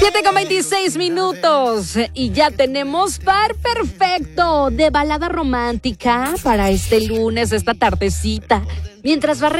7:26 y ya tenemos par perfecto de balada romántica para este lunes, esta tardecita. Mientras va